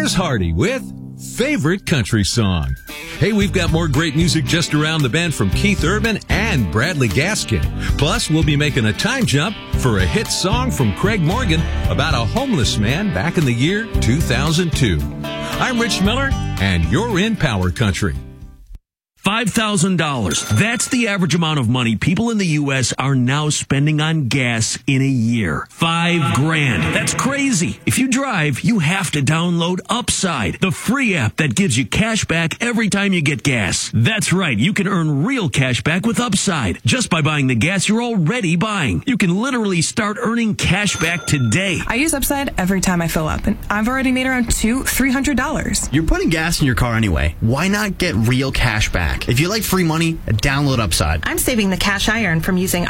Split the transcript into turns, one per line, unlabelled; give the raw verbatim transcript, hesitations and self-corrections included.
Chris Hardy with Favorite Country Song. Hey, we've got more great music just around the bend from Keith Urban and Bradley Gaskin. Plus, we'll be making a time jump for a hit song from Craig Morgan about a homeless man back in the year two thousand two. I'm Rich Miller, and you're in Power Country.
five thousand dollars. That's the average amount of money people in the U S are now spending on gas in a year. Five grand. That's crazy. If you drive, you have to download Upside, the free app that gives you cash back every time you get gas. That's right. You can earn real cash back with Upside just by buying the gas you're already buying. You can literally start earning cash back today.
I use Upside every time I fill up, and I've already made around two, three hundred dollars.
You're putting gas in your car anyway. Why not get real cash back? If you like free money, download Upside.
I'm saving the cash I earn from using